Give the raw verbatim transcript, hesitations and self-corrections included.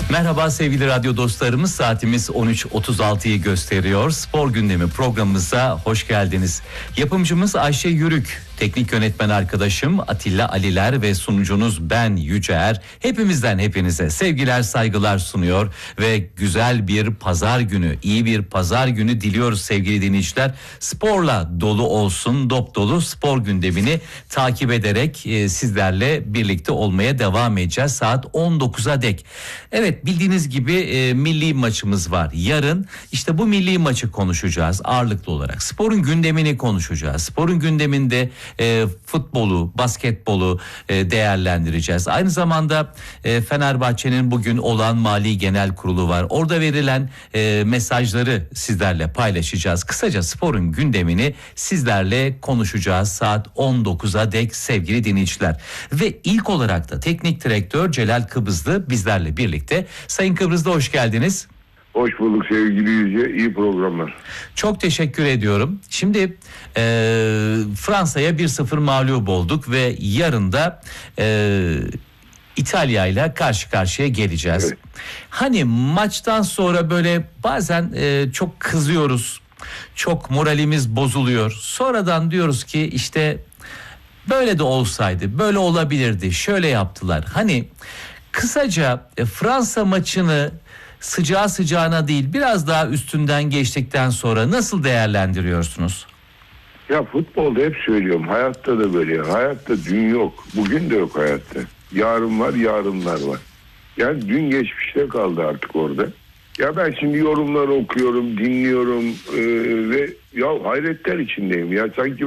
Merhaba sevgili radyo dostlarımız, saatimiz on üç otuz altıyı gösteriyor. Spor gündemi programımıza hoş geldiniz. Yapımcımız Ayşe Yürük, teknik yönetmen arkadaşım Atilla Aliler ve sunucunuz ben Yüceer. Hepimizden hepinize sevgiler, saygılar sunuyor ve güzel bir pazar günü, iyi bir pazar günü diliyoruz sevgili dinleyiciler. Sporla dolu olsun, dop dolu spor gündemini takip ederek e, sizlerle birlikte olmaya devam edeceğiz saat on dokuza dek. Evet, bildiğiniz gibi e, milli maçımız var. Yarın işte bu milli maçı konuşacağız ağırlıklı olarak. Sporun gündemini konuşacağız. Sporun gündeminde e, futbolu, basketbolu e, değerlendireceğiz. Aynı zamanda e, Fenerbahçe'nin bugün olan Mali Genel Kurulu var. Orada verilen e, mesajları sizlerle paylaşacağız. Kısaca sporun gündemini sizlerle konuşacağız saat on dokuza dek sevgili dinleyiciler. Ve ilk olarak da teknik direktör Celal Kıbrıslı bizlerle birlikte. Sayın Kıbrıslı, hoş geldiniz. Hoş bulduk sevgili Yüce, iyi programlar. Çok teşekkür ediyorum. Şimdi e, Fransa'ya bir sıfır mağlup olduk ve yarın da e, İtalya ile karşı karşıya geleceğiz. Evet. Hani maçtan sonra böyle bazen e, çok kızıyoruz, çok moralimiz bozuluyor. Sonradan diyoruz ki işte böyle de olsaydı, böyle olabilirdi, şöyle yaptılar. Hani kısaca e, Fransa maçını sıcağı sıcağına değil, biraz daha üstünden geçtikten sonra nasıl değerlendiriyorsunuz? Ya futbolda hep söylüyorum, hayatta da böyle. Hayatta dün yok, bugün de yok hayatta. Yarın var, yarınlar var. Yani dün geçmişte kaldı artık orada. Ya ben şimdi yorumları okuyorum, dinliyorum e, ve ya hayretler içindeyim. Ya sanki